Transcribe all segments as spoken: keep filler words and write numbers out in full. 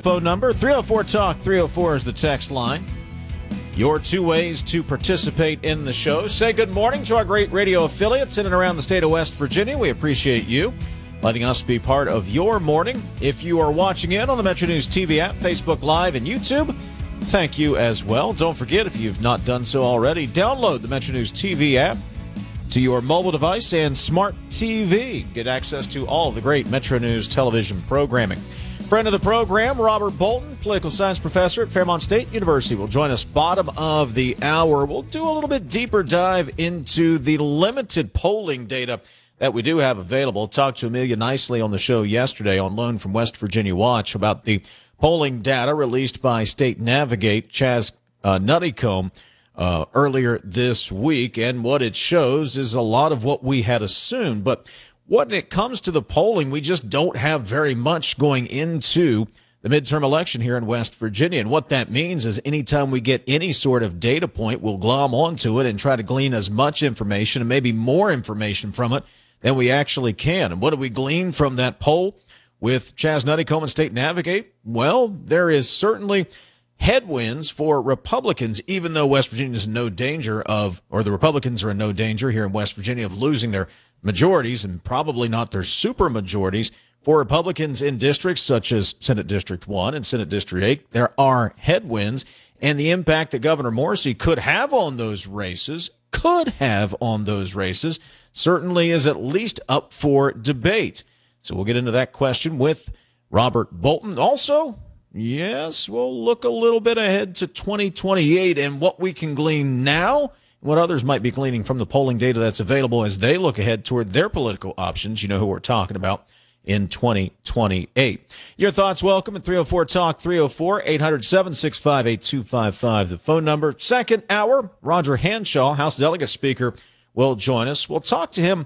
phone number. three oh four talk, three oh four is the text line. Your two ways to participate in the show. Say good morning to our great radio affiliates in and around the state of West Virginia. We appreciate you letting us be part of your morning. If you are watching in on the Metro News T V app, Facebook Live, and YouTube, thank you as well. Don't forget, if you've not done so already, download the Metro News T V app to your mobile device and smart T V. Get access to all of the great Metro News television programming. Friend of the program, Robert Bolton, political science professor at Fairmont State University, will join us bottom of the hour. We'll do a little bit deeper dive into the limited polling data that we do have available. Talked to Amelia Nicely on the show yesterday on loan from West Virginia Watch about the polling data released by State Navigate, Chaz uh, Nuttycombe, uh, earlier this week. And what it shows is a lot of what we had assumed. But when it comes to the polling, we just don't have very much going into the midterm election here in West Virginia. And what that means is anytime we get any sort of data point, we'll glom onto it and try to glean as much information and maybe more information from it than we actually can. And what do we glean from that poll with Chaz Nuttycombe and State Navigate? Well, there is certainly headwinds for Republicans, even though West Virginia is in no danger of, or the Republicans are in no danger here in West Virginia of losing their majorities and probably not their super majorities. For Republicans in districts such as Senate District one and Senate District eight, there are headwinds, and the impact that Governor Morrisey could have on those races, could have on those races, certainly is at least up for debate. So we'll get into that question with Robert Bolton. Also, yes, we'll look a little bit ahead to twenty twenty-eight and what we can glean now and what others might be gleaning from the polling data that's available as they look ahead toward their political options. You know who we're talking about in twenty twenty-eight. Your thoughts welcome at three oh four talk, three oh four, eight hundred, seven six five, eight two five five, the phone number. Second hour, Roger Hanshaw, House Delegate Speaker, will join us. We'll talk to him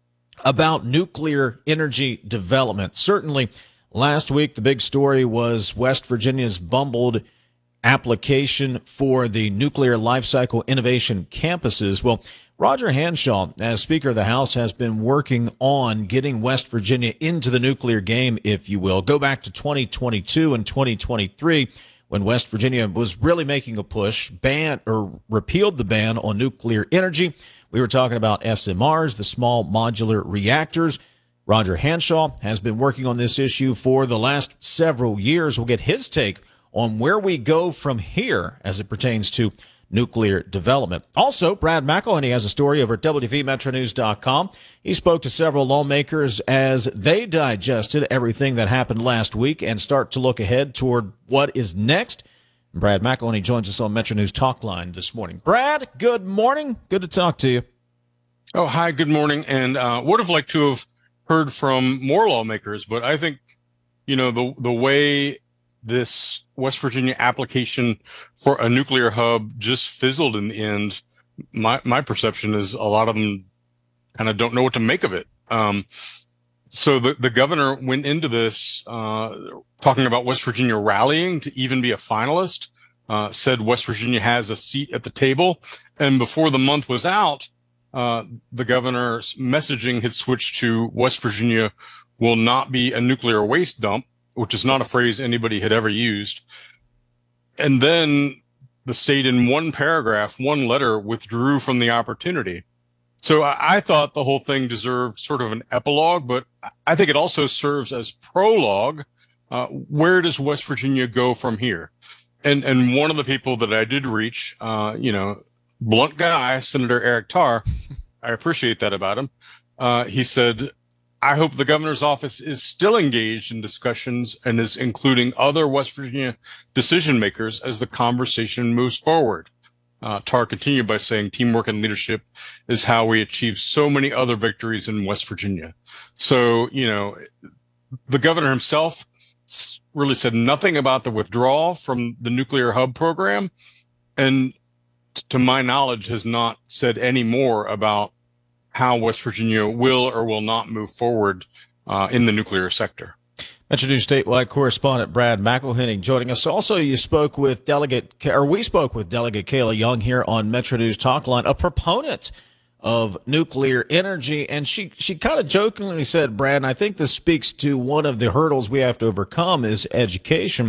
about nuclear energy development. Certainly, last week, the big story was West Virginia's bumbled application for the Nuclear Lifecycle Innovation Campuses. Well, Roger Hanshaw, as Speaker of the House, has been working on getting West Virginia into the nuclear game, if you will. Go back to twenty twenty-two and twenty twenty-three, when West Virginia was really making a push, ban or repealed the ban on nuclear energy. We were talking about S M Rs, the small modular reactors. Roger Hanshaw has been working on this issue for the last several years. We'll get his take on where we go from here as it pertains to nuclear development. Also, Brad McElhenney has a story over at W V Metro News dot com. He spoke to several lawmakers as they digested everything that happened last week and start to look ahead toward what is next. Brad McElhenney joins us on Metro News Talk Line this morning. Brad, good morning. Good to talk to you. Oh, hi, good morning. And uh, would have liked to have heard from more lawmakers, but I think, you know, the the way this West Virginia application for a nuclear hub just fizzled in the end, my my perception is a lot of them kind of don't know what to make of it. Um, so the, the governor went into this uh, talking about West Virginia rallying to even be a finalist, uh, said West Virginia has a seat at the table. And before the month was out, uh, the governor's messaging had switched to West Virginia will not be a nuclear waste dump, which is not a phrase anybody had ever used. And then the state in one paragraph, one letter, withdrew from the opportunity. So I, I thought the whole thing deserved sort of an epilogue, but I think it also serves as prologue. Uh, where does West Virginia go from here? And and one of the people that I did reach, uh, you know, blunt guy, Senator Eric Tarr, I appreciate that about him. Uh, he said, I hope the governor's office is still engaged in discussions and is including other West Virginia decision makers as the conversation moves forward. Uh, Tarr continued by saying teamwork and leadership is how we achieve so many other victories in West Virginia. So, you know, the governor himself really said nothing about the withdrawal from the nuclear hub program. And to my knowledge, has not said any more about how West Virginia will or will not move forward uh, in the nuclear sector. Metro News statewide correspondent Brad McElhenney joining us. Also, you spoke with Delegate, or we spoke with Delegate Kayla Young here on Metro News Talk Line, a proponent of nuclear energy, and she she kind of jokingly said, Brad, and I think this speaks to one of the hurdles we have to overcome is education.